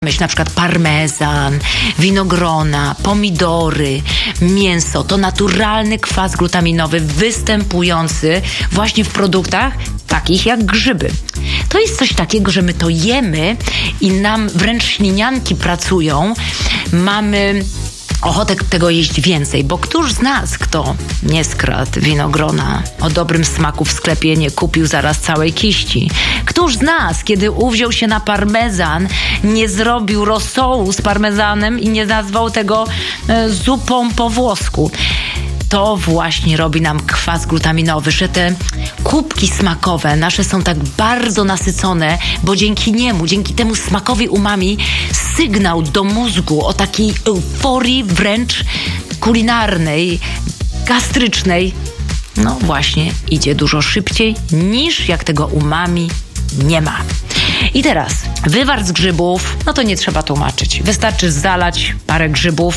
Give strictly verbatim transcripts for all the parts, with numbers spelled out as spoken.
myśl, na przykład parmezan, winogrona, pomidory, mięso. To naturalny kwas glutaminowy występujący właśnie w produktach takich jak grzyby. To jest coś takiego, że my to jemy i nam wręcz ślinianki pracują. Mamy ochotę tego jeść więcej, bo któż z nas, kto nie skradł winogrona o dobrym smaku w sklepie, nie kupił zaraz całej kiści? Któż z nas, kiedy uwziął się na parmezan, nie zrobił rosołu z parmezanem i nie nazwał tego e, zupą po włosku? To właśnie robi nam kwas glutaminowy, że te kubki smakowe nasze są tak bardzo nasycone, bo dzięki niemu, dzięki temu smakowi umami sygnał do mózgu o takiej euforii wręcz kulinarnej, gastrycznej, no właśnie idzie dużo szybciej niż jak tego umami nie ma. I teraz wywar z grzybów, no to nie trzeba tłumaczyć. Wystarczy zalać parę grzybów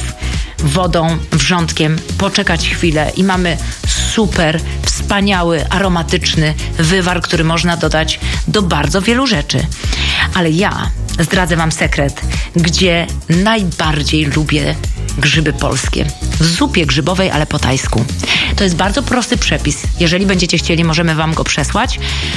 wodą, wrzątkiem, poczekać chwilę i mamy super, wspaniały, aromatyczny wywar, który można dodać do bardzo wielu rzeczy. Ale ja zdradzę wam sekret, gdzie najbardziej lubię grzyby polskie. W zupie grzybowej, ale po tajsku. To jest bardzo prosty przepis. Jeżeli będziecie chcieli, możemy wam go przesłać,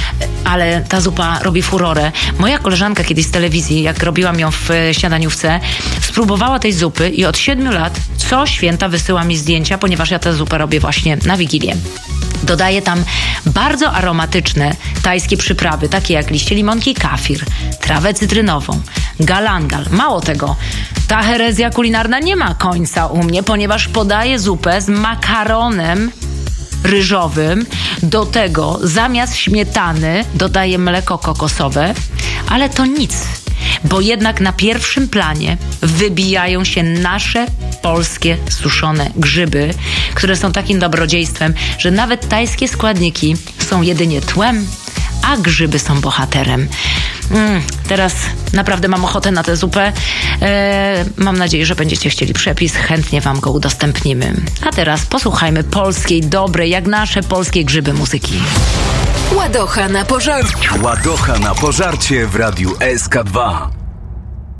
ale ta zupa robi furorę. Moja koleżanka kiedyś z telewizji, jak robiłam ją w śniadaniówce, spróbowała tej zupy i od siedmiu lat co święta wysyła mi zdjęcia, ponieważ ja tę zupę robię właśnie na Wigilię. Dodaję tam bardzo aromatyczne tajskie przyprawy, takie jak liście limonki i kafir, trawę cytrynową, galangal. Mało tego, ta herezja kulinarna nie ma końca u mnie, ponieważ podaję zupę z makaronem ryżowym. Do tego zamiast śmietany dodaję mleko kokosowe, ale to nic, bo jednak na pierwszym planie wybijają się nasze polskie suszone grzyby, które są takim dobrodziejstwem, że nawet tajskie składniki są jedynie tłem, a grzyby są bohaterem. Mm, teraz naprawdę mam ochotę na tę zupę. Eee, mam nadzieję, że będziecie chcieli przepis. Chętnie wam go udostępnimy. A teraz posłuchajmy polskiej, dobrej, jak nasze polskie grzyby muzyki. Ładocha na pożarcie. Ładocha na pożarcie w Radiu S K dwa.